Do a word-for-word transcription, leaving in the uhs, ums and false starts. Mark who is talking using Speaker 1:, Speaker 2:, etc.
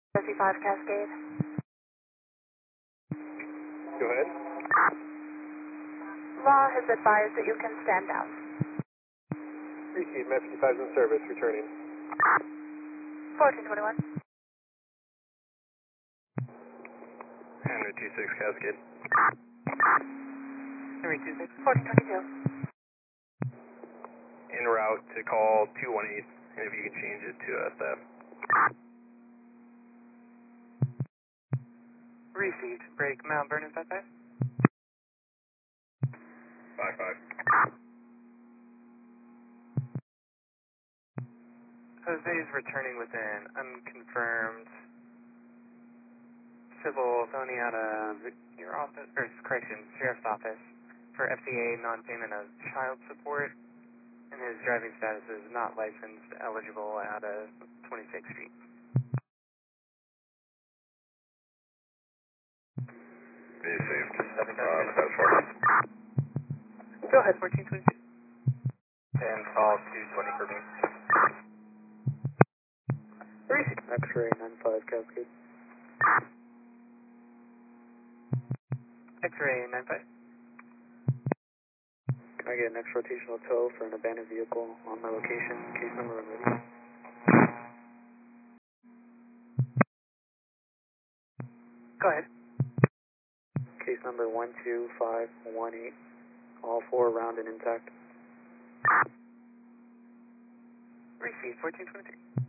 Speaker 1: fifty-five Cascade.
Speaker 2: Go ahead.
Speaker 1: Law has advised that you can stand down.
Speaker 2: Received. Met fifty-five is in service. Returning.
Speaker 1: fourteen twenty-one.
Speaker 2: Henry two six Cascade.
Speaker 1: Henry two six. fourteen twenty-two.
Speaker 2: En route to call two one eight, and if you can change it to uh, theft.
Speaker 3: Received. Break Mount Vernon five five.
Speaker 2: five five.
Speaker 3: Jose is returning with an unconfirmed civil felony out of your office, or correction, sheriff's office for F C A non-payment of child support, and his driving status is not licensed, eligible out of twenty-sixth Street.
Speaker 2: Received.
Speaker 3: Uh,
Speaker 2: that's four.
Speaker 3: Go ahead, fourteen twenty-two.
Speaker 2: And call two twenty for me.
Speaker 3: Received.
Speaker 4: X-ray nine five Cascade.
Speaker 3: X-ray nine five.
Speaker 4: Can I get an X rotational tow for an abandoned vehicle on my location? Case number ready.
Speaker 3: Go ahead.
Speaker 4: Case number one two five one eight. All four round and intact.
Speaker 3: Received. fourteen twenty-three.